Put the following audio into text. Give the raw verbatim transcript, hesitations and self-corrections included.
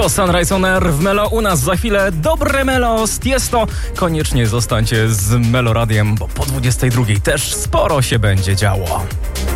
To Sunrise on Air w Melo. U nas za chwilę dobre Melo z Tiesto. Koniecznie zostańcie z Melo Radiem, bo po dwudziestej drugiej też sporo się będzie działo.